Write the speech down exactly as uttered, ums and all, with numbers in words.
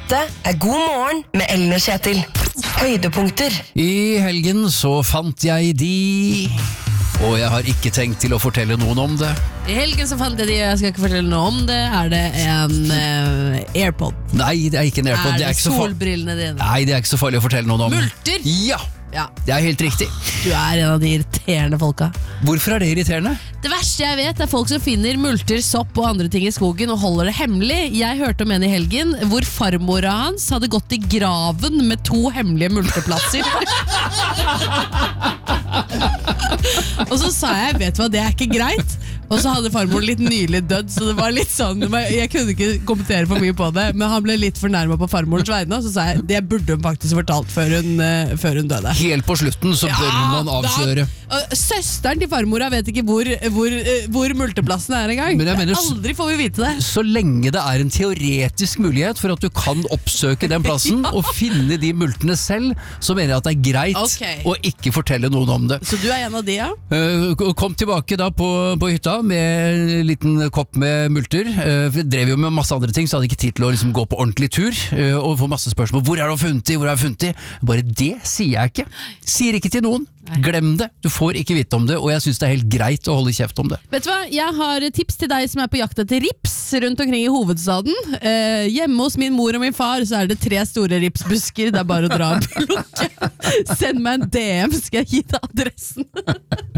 Dette er God morgen med Ellen og Kjetil. Høydepunkter. I helgen så fant jeg de, og jeg har ikke tenkt til å fortelle noen om det. I helgen så fant jeg de, jeg skal ikke fortelle noe om det. Er det en uh, Airpod? Nei, det er ikke en Airpod. Er det, det er ikke så far- solbrillene dine? Nei, det er ikke så farlig å fortelle noen om. Multer? Ja, Ja. det er helt riktig. Du er en av de irriterende folka. Hvorfor er det irriterende? Det verste jeg vet er folk som finner multer, sopp og andre ting i skogen og holder det hemmelig. Jeg hørte om en i helgen hvor farmora hans hadde gått i graven med to hemmelige multeplasser. Og så sa jeg, vet du hva, det er ikke greit. Og så hadde farmor litt nylig dødd, så det var litt sånn, jeg kunne ikke kommentere for mye på det, men han ble litt fornærmet på farmorens vegne, og så sa jeg, det burde hun faktisk fortalt før hun, uh, før hun døde. Helt på slutten så bør man avsløre. Da, uh, søsteren til farmora vet ikke hvor, hvor, uh, hvor multeplassen er en gang. Men jeg mener, Aldri får vi vite det. Så lenge det er en teoretisk mulighet for at du kan oppsøke den plassen ja. og finne de multene selv, så mener jeg at det er greit okay. å ikke fortelle noen om det. Så du er en av de, ja? Uh, kom tilbake da på, på hytta med en liten kopp med multer. Uh, vi drev jo med masse andre ting, så hadde jeg ikke tid til å liksom, gå på ordentlig tur uh, og få masse spørsmål. Hvor er du funnet i? Hvor er du funnet i? Bare det sier jeg ikke. Sier ikke til noen. Glem det. Du får ikke vite om det, og jeg synes det er helt greit å holde kjeft om det. Vet du hva? Jeg har tips til deg som er på jakt etter rips rundt omkring i hovedstaden. Uh, hjemme hos min mor og min far så er det tre store ripsbusker. Det er bare å dra og plukke. Send meg en D M, skal jeg gi deg adressen.